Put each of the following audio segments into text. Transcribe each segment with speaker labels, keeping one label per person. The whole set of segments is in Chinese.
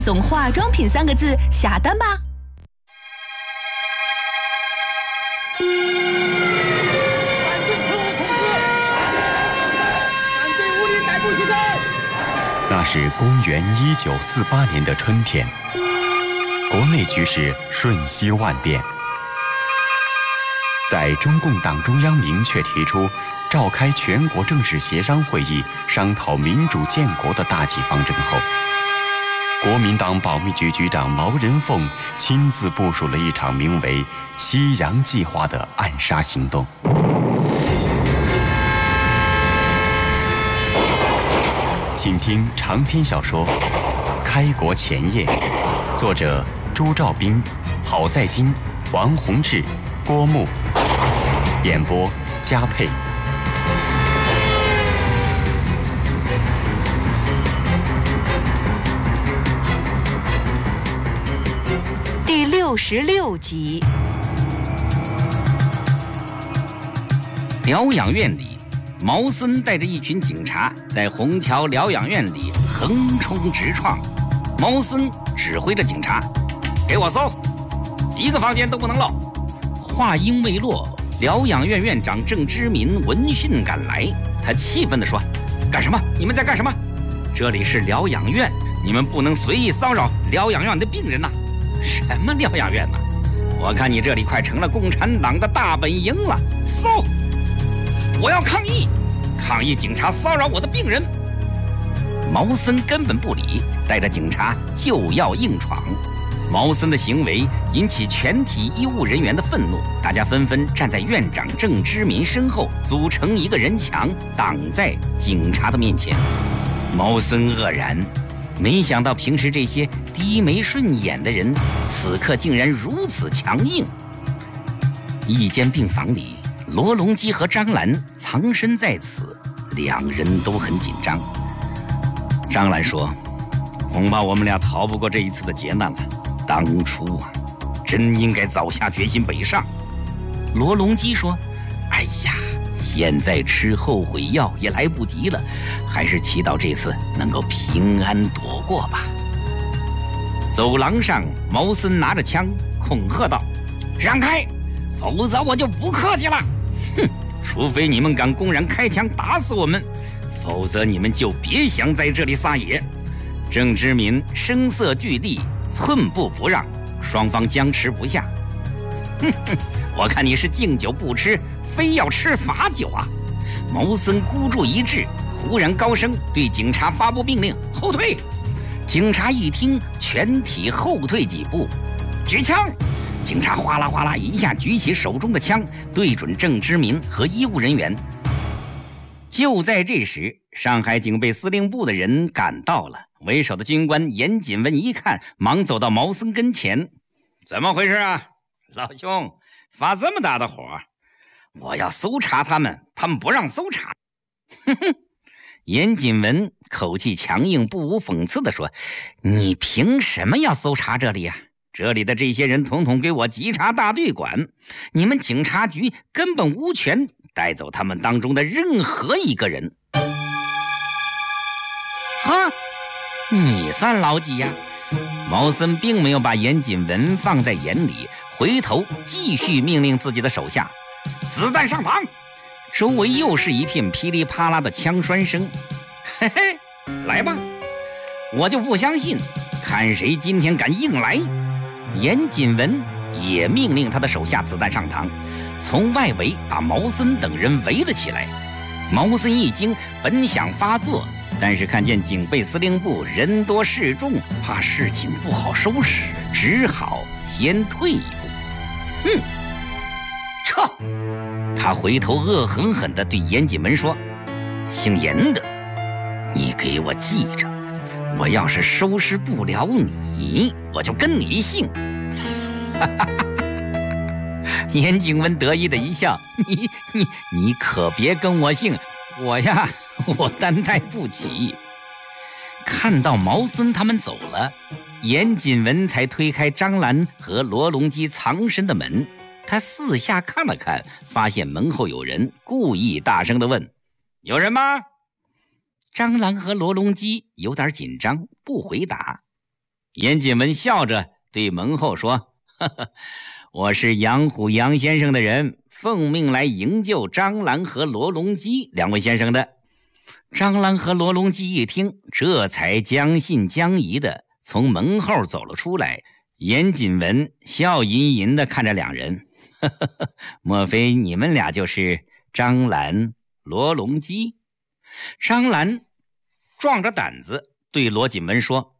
Speaker 1: 总化妆品3个字下单吧。
Speaker 2: 那是公元1948年的春天，国内局势瞬息万变。在中共党中央明确提出召开全国政治协商会议商讨民主建国的大计方针后，国民党保密局局长毛人凤亲自部署了一场名为“西洋计划”的暗杀行动。请听长篇小说《开国前夜》，作者朱兆斌、郝在金、王洪志、郭牧，演播嘉佩。
Speaker 1: 第66集。
Speaker 3: 疗养院里，毛森带着一群警察在虹桥疗养院里横冲直撞。毛森指挥着警察：“给我搜，一个房间都不能漏。”话音未落，疗养院院长郑之民闻讯赶来，他气愤地说：“干什么？你们在干什么？这里是疗养院，你们不能随意骚扰疗养院的病人呐！什么疗养院呐？我看你这里快成了共产党的大本营了！搜！我要抗议！抗议警察骚扰我的病人！”毛森根本不理，带着警察就要硬闯。毛森的行为引起全体医务人员的愤怒，大家纷纷站在院长郑之民身后，组成一个人墙，挡在警察的面前。毛森愕然，没想到平时这些低眉顺眼的人，此刻竟然如此强硬。一间病房里，罗隆基和张兰藏身在此，两人都很紧张。张兰说：“恐怕我们俩逃不过这一次的劫难了。当初啊，真应该早下决心北上。”罗隆基说：“哎呀，现在吃后悔药也来不及了，还是祈祷这次能够平安躲过吧。”走廊上，毛森拿着枪恐吓道：“让开，否则我就不客气了！哼，除非你们敢公然开枪打死我们，否则你们就别想在这里撒野。”郑之民声色俱厉，寸步不让，双方僵持不下。哼哼，我看你是敬酒不吃，非要吃罚酒啊！毛森孤注一掷，忽然高声对警察发布命令：“后退！”警察一听，全体后退几步，举枪。警察哗啦哗啦一下举起手中的枪，对准郑之民和医务人员。就在这时，上海警备司令部的人赶到了。为首的军官严谨文一看，忙走到毛森跟前：“怎么回事啊，老兄？发这么大的火？我要搜查他们，他们不让搜查。”哼哼，严谨文口气强硬，不无讽刺地说：“你凭什么要搜查这里啊？这里的这些人统统归我稽查大队管，你们警察局根本无权带走他们当中的任何一个人。”哈，你算老几呀？毛森并没有把严谨文放在眼里，回头继续命令自己的手下：“子弹上膛！”周围又是一片噼里啪啦的枪栓声。嘿嘿，来吧，我就不相信，看谁今天敢硬来！严谨文也命令他的手下子弹上膛，从外围把毛森等人围了起来。毛森一惊，本想发作，但是看见警备司令部人多势众，怕事情不好收拾，只好先退一步。撤！他回头恶狠狠地对严谨文说：“姓严的，你给我记着，我要是收拾不了你，我就跟你姓。”哈哈哈！严谨文得意的一笑：“你可别跟我姓，我担待不起。”看到毛森他们走了，严谨文才推开张兰和罗隆基藏身的门。他四下看了看，发现门后有人，故意大声地问：“有人吗？”张兰和罗隆基有点紧张，不回答。 严谨文笑着对门后说：“呵呵，我是杨虎杨先生的人，奉命来营救张兰和罗隆基两位先生的。”张兰和罗隆基一听，这才将信将疑的从门后走了出来。严谨文笑吟吟的看着两人，呵呵呵，莫非你们俩就是张兰、罗隆基？张兰壮着胆子对罗锦文说：“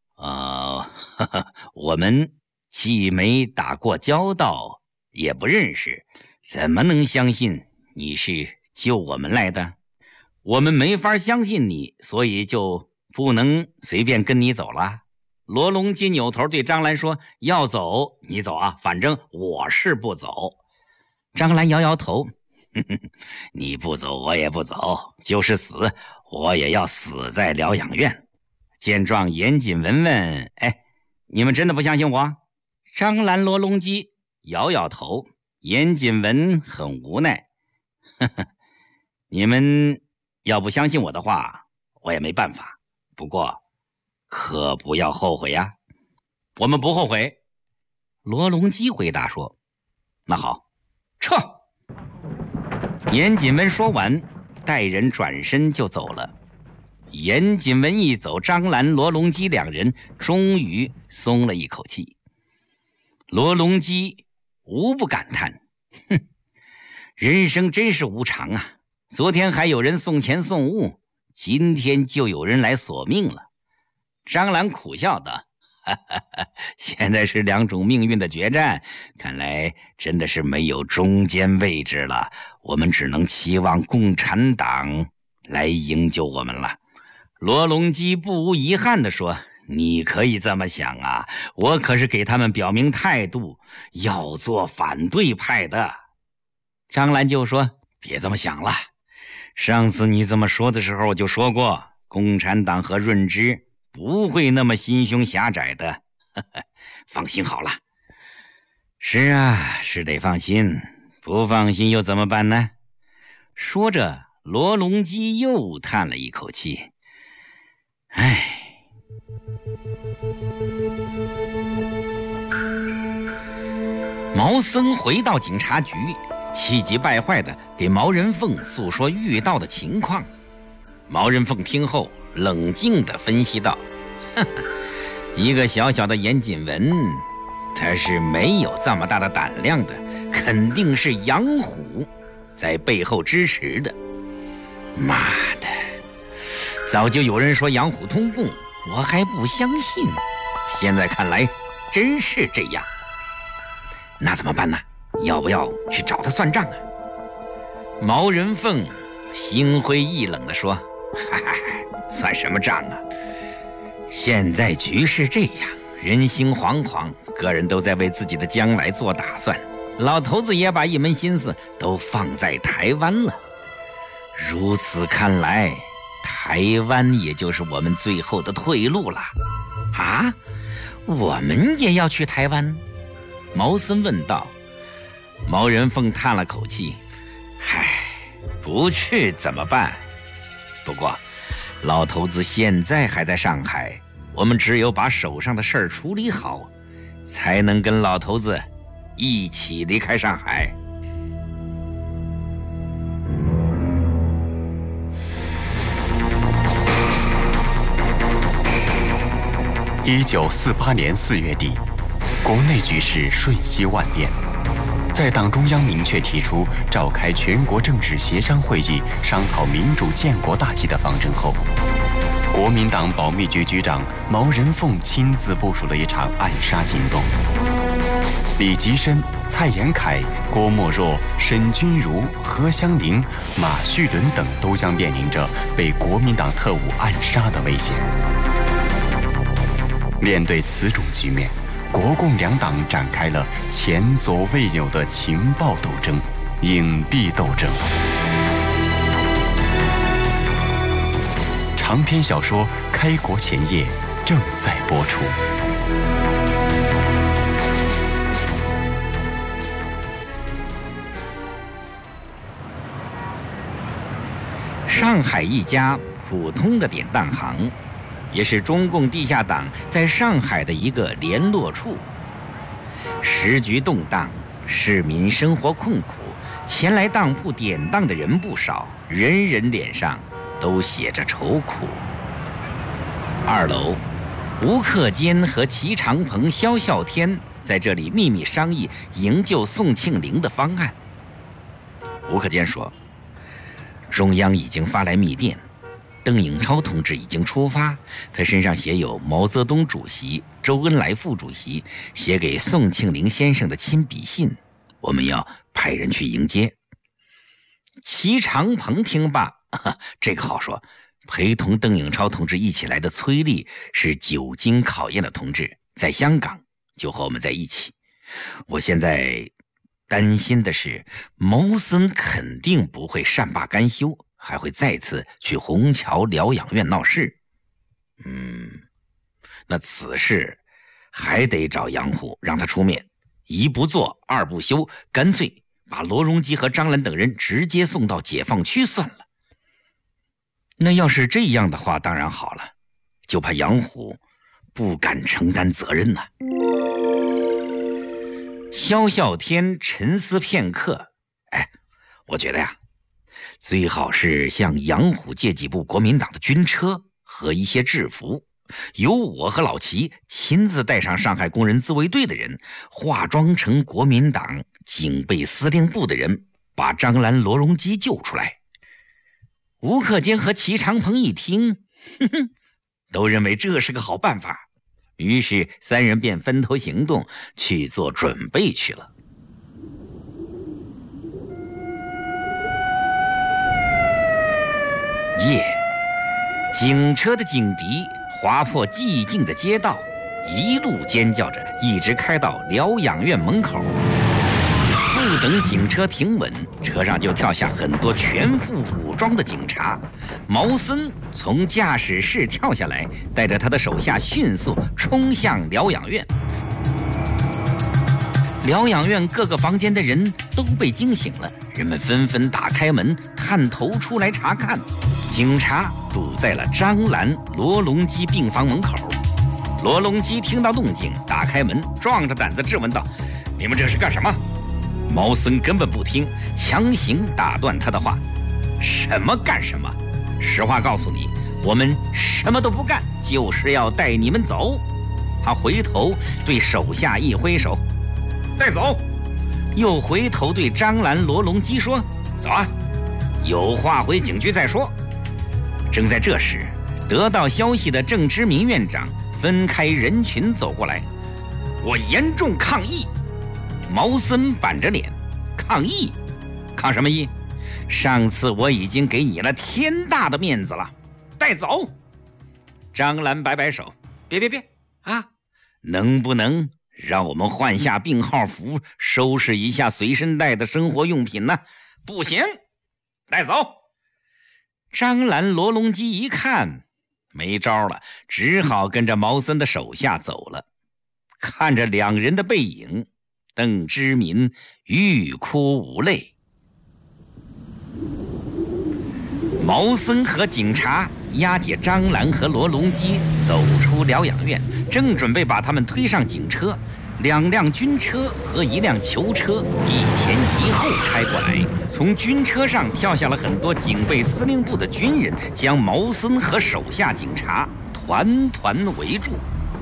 Speaker 3: 我们既没打过交道，也不认识，怎么能相信你是救我们来的？我们没法相信你，所以就不能随便跟你走了。”罗隆基扭头对张兰说：“要走你走啊，反正我是不走。”张兰摇摇头：“你不走我也不走，就是死我也要死在疗养院。”见状，严谨文问：“你们真的不相信我？”张兰、罗隆基摇摇头，严谨文很无奈：“你们要不相信我的话，我也没办法。不过可不要后悔呀。”“我们不后悔。”罗隆基回答说。“那好，撤。”严谨文说完，带人转身就走了。严谨文一走，张兰、罗隆基两人终于松了一口气。罗隆基无不感叹：“人生真是无常啊！昨天还有人送钱送物，今天就有人来索命了。”张兰苦笑道：“现在是两种命运的决战，看来真的是没有中间位置了，我们只能期望共产党来营救我们了。”罗隆基不无遗憾地说：“你可以这么想啊，我可是给他们表明态度，要做反对派的。”张兰就说：“别这么想了，上次你这么说的时候我就说过，共产党和润之不会那么心胸狭窄的，放心好了。”“是啊，是得放心，不放心又怎么办呢？”说着，罗隆基又叹了一口气：“毛森回到警察局，气急败坏地给毛人凤诉说遇到的情况。毛人凤听后冷静地分析道：“一个小小的严谨文，他是没有这么大的胆量的，肯定是杨虎在背后支持的。妈的，早就有人说杨虎通共，我还不相信，现在看来真是这样。那怎么办呢？要不要去找他算账啊？”毛人凤心灰意冷地说：“算什么账啊？现在局势这样，人心惶惶，个人都在为自己的将来做打算，老头子也把一门心思都放在台湾了。如此看来，台湾也就是我们最后的退路了。”“啊，我们也要去台湾？”毛森问道。毛人凤叹了口气：“不去怎么办？不过老头子现在还在上海，我们只有把手上的事儿处理好，才能跟老头子一起离开上海。”
Speaker 2: 1948年4月底，国内局势瞬息万变。在党中央明确提出召开全国政治协商会议，商讨民主建国大计的方针后，国民党保密局局长毛人凤亲自部署了一场暗杀行动。李吉深、蔡延闿、郭沫若、沈钧儒、何香凝、马叙伦等都将面临着被国民党特务暗杀的危险。面对此种局面，国共两党展开了前所未有的情报斗争、隐蔽斗争。长篇小说《开国前夜》正在播出。
Speaker 3: 上海一家普通的典当行， 也是中共地下党在上海的一个联络处。时局动荡，市民生活困苦，前来当铺典当的人不少，人人脸上都写着愁苦。2楼，吴克坚和齐长鹏、肖啸天在这里秘密商议营救宋庆龄的方案。吴克坚说，中央已经发来密电，邓颖超同志已经出发，他身上写有毛泽东主席、周恩来副主席写给宋庆龄先生的亲笔信，我们要派人去迎接。齐长鹏听罢，这个好说，陪同邓颖超同志一起来的崔丽是久经考验的同志，在香港就和我们在一起。我现在担心的是，毛森肯定不会善罢甘休，还会再次去虹桥疗养院闹事。那此事还得找杨虎，让他出面，一不做二不休，干脆把罗荣基和张兰等人直接送到解放区算了。那要是这样的话当然好了，就怕杨虎不敢承担责任呐。肖啸天沉思片刻，我觉得呀，最好是向杨虎借几部国民党的军车和一些制服，由我和老齐亲自带上上海工人自卫队的人，化妆成国民党警备司令部的人，把张兰、罗荣基救出来。吴克坚和齐长鹏一听，都认为这是个好办法，于是3人便分头行动，去做准备去了。夜，警车的警笛划破寂静的街道，一路尖叫着，一直开到疗养院门口。不等警车停稳，车上就跳下很多全副武装的警察。毛森从驾驶室跳下来，带着他的手下迅速冲向疗养院。疗养院各个房间的人都被惊醒了，人们纷纷打开门，探头出来查看。警察堵在了张兰、罗荣基病房门口。罗荣基听到动静，打开门，壮着胆子质问道：“你们这是干什么？”毛森根本不听，强行打断他的话：“什么干什么？实话告诉你，我们什么都不干，就是要带你们走。”他回头对手下一挥手：“带走。”又回头对张兰、罗荣基说：“走啊，有话回警局再说。”正在这时，得到消息的郑之民院长分开人群走过来：“我严重抗议！”毛森板着脸：“抗议？抗什么议？上次我已经给你了天大的面子了，带走。”张兰摆摆手：“别啊，能不能让我们换下病号服，收拾一下随身带的生活用品呢？”“不行，带走。”张兰、罗荣基一看没招了，只好跟着毛森的手下走了。看着2人的背影，邓之民欲哭无泪。毛森和警察押解张兰和罗荣基走出疗养院，正准备把他们推上警车，2辆军车和1辆囚车一前一后开过来，从军车上跳下了很多警备司令部的军人，将毛森和手下警察团团围住。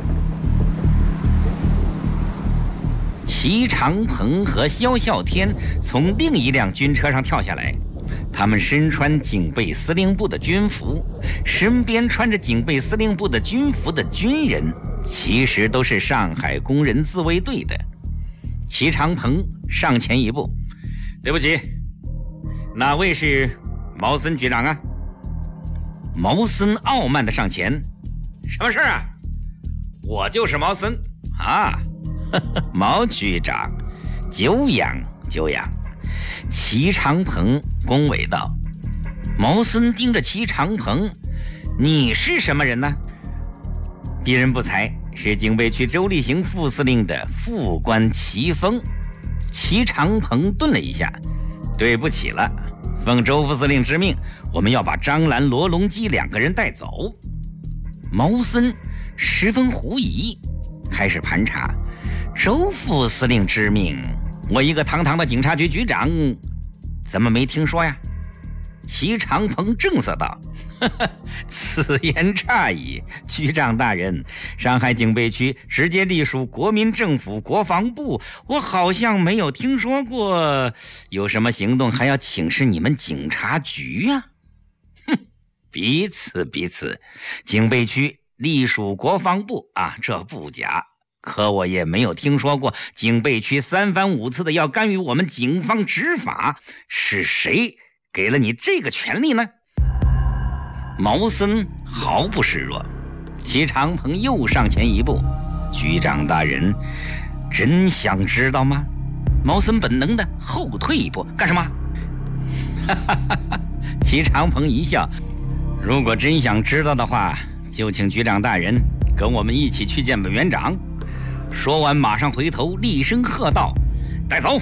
Speaker 3: 齐长鹏和肖啸天从另一辆军车上跳下来，他们身穿警备司令部的军服，身边穿着警备司令部的军服的军人其实都是上海工人自卫队的。齐长鹏上前一步：“对不起，哪位是毛森局长啊？”毛森傲慢地上前：“什么事啊？我就是毛森啊。”“毛局长，久仰久仰。”齐长鹏恭维道。毛森盯着齐长鹏：“你是什么人呢？”“鄙人不才，是警备区周立行副司令的副官齐峰。”齐长鹏顿了一下：“对不起了，奉周副司令之命，我们要把张兰、罗荣基2个人带走。” 毛森十分狐疑，开始盘查。周副司令之命，我一个堂堂的警察局局长，怎么没听说呀？齐长鹏正色道：“此言差矣，局长大人，上海警备区直接隶属国民政府国防部，我好像没有听说过有什么行动还要请示你们警察局呀。”哼，彼此，警备区隶属国防部啊，这不假。可我也没有听说过警备区三番五次的要干预我们警方执法，是谁给了你这个权利呢？毛森毫不示弱。齐长鹏又上前一步：“局长大人，真想知道吗？”毛森本能的后退一步：“干什么？”齐长鹏一笑：“如果真想知道的话，就请局长大人跟我们一起去见本园长。”说完马上回头厉声喝道：“带走！”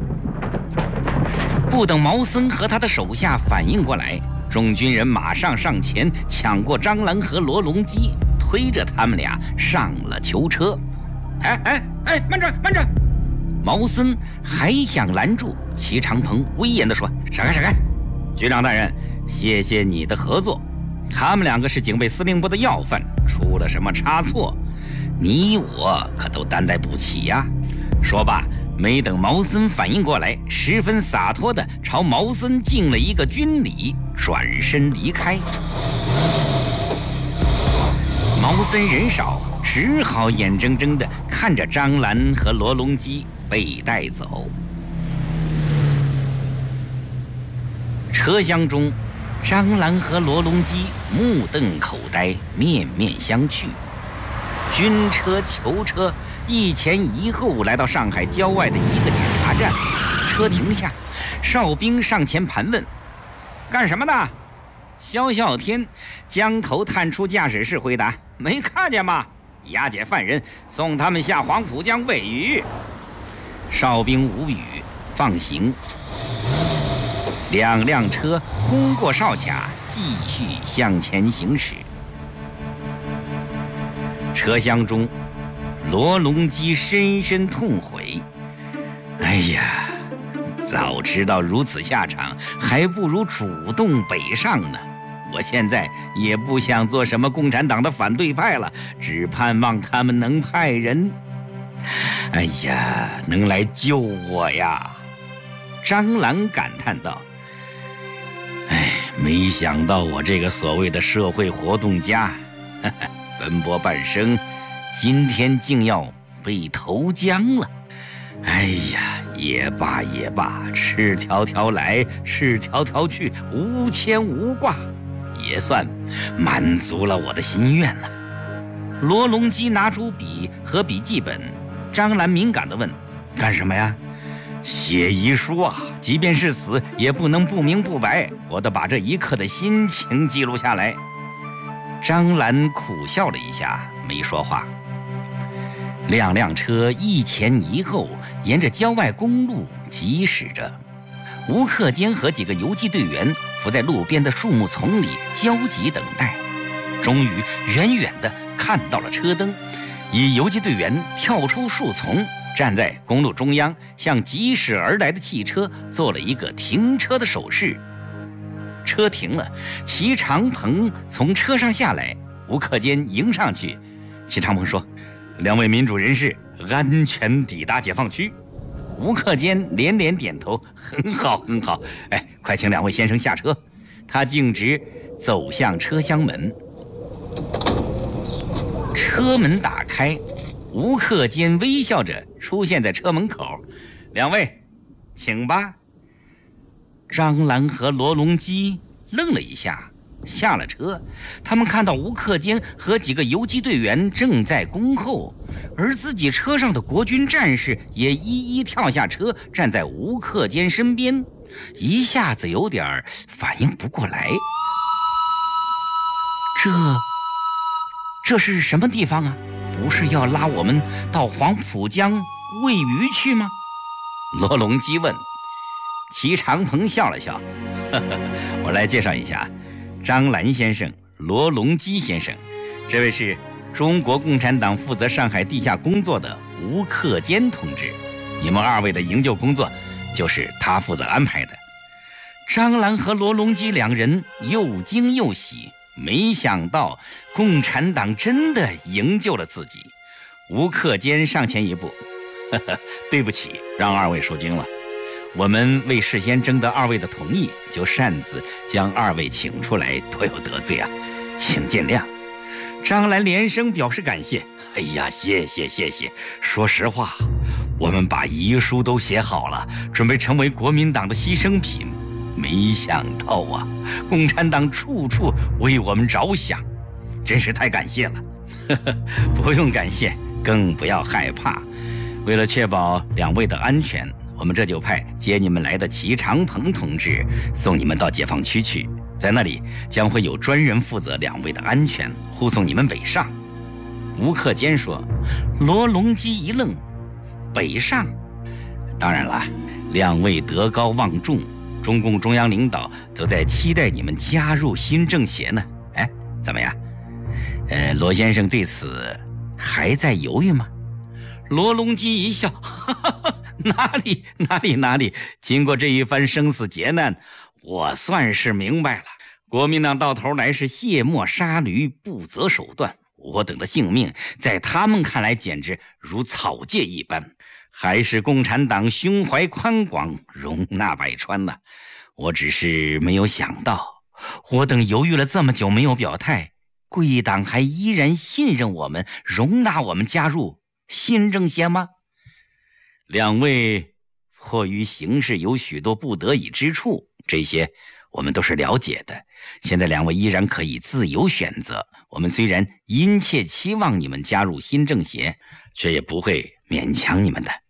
Speaker 3: 不等毛森和他的手下反应过来，众军人马上上前抢过张兰和罗隆基，推着他们俩上了囚车。慢着！毛森还想拦住齐长鹏，威严地说：“闪开！局长大人，谢谢你的合作。他们两个是警备司令部的要犯，出了什么差错，你我可都担待不起呀。”说罢，没等毛森反应过来，十分洒脱地朝毛森敬了一个军礼，转身离开。毛森人少，只好眼睁睁地看着张兰和罗隆基被带走。车厢中，张兰和罗隆基目瞪口呆，面面相觑。军车、囚车一前一后来到上海郊外的一个检查站，车停下，哨兵上前盘问：“干什么呢？”萧啸天将头探出驾驶室回答：“没看见吗？押解犯人，送他们下黄浦江喂鱼。”哨兵无语，放行。两辆车通过哨卡，继续向前行驶。车厢中，罗隆基深深痛悔：“哎呀，早知道如此下场，还不如主动北上呢。我现在也不想做什么共产党的反对派了，只盼望他们能派人，哎呀，能来救我呀。”张兰感叹道：“哎，没想到我这个所谓的社会活动家，奔波半生，今天竟要被投江了。哎呀，也罢，赤条条来，赤条条去，无牵无挂，也算满足了我的心愿了。”罗隆基拿出笔和笔记本，张兰敏感地问：“干什么呀？”“写遗书啊，即便是死，也不能不明不白，我得把这一刻的心情记录下来。”张兰苦笑了一下，没说话。两辆车一前一后，沿着郊外公路疾驶着。吴克坚和几个游击队员伏在路边的树木丛里焦急等待。终于，远远地看到了车灯，一游击队员跳出树丛，站在公路中央，向疾驶而来的汽车做了一个停车的手势。车停了，齐长鹏从车上下来，吴克坚迎上去。齐长鹏说：“两位民主人士安全抵达解放区。”吴克坚连连点头：“很好，很好。哎，快请两位先生下车。”他径直走向车厢门。车门打开，吴克坚微笑着出现在车门口：“两位，请吧。”张兰和罗隆基愣了一下，下了车。他们看到吴克坚和几个游击队员正在恭候，而自己车上的国军战士也一一跳下车，站在吴克坚身边，一下子有点反应不过来。这是什么地方啊？不是要拉我们到黄浦江喂鱼去吗？罗隆基问。齐长鹏笑了笑：“我来介绍一下，张兰先生、罗隆基先生， 这位是中国共产党负责上海地下工作的吴克坚同志，你们2位的营救工作就是他负责安排的。张兰和罗隆基2人又惊又喜，没想到共产党真的营救了自己。吴克坚上前一步，对不起，让2位受惊了。我们为事先征得2位的同意，就擅自将2位请出来，多有得罪啊，请见谅。张兰连声表示感谢。哎呀，谢谢。说实话，我们把遗书都写好了，准备成为国民党的牺牲品。没想到啊，共产党处处为我们着想，真是太感谢了。不用感谢，更不要害怕。为了确保2位的安全，我们这就派接你们来的齐长鹏同志送你们到解放区去，在那里将会有专人负责2位的安全，护送你们北上。吴克坚说。罗隆基一愣，北上？当然了，2位德高望重，中共中央领导都在期待你们加入新政协呢。哎，怎么样？罗先生对此还在犹豫吗？罗隆基一笑，哪里，经过这一番生死劫难，我算是明白了，国民党到头来是卸磨杀驴，不择手段。我等的性命在他们看来简直如草芥一般，还是共产党胸怀宽广，容纳百川呢。我只是没有想到，我等犹豫了这么久没有表态，贵党还依然信任我们，容纳我们加入新政协吗？2位迫于形势有许多不得已之处，这些我们都是了解的。现在2位依然可以自由选择，我们虽然殷切期望你们加入新政协，却也不会勉强你们的。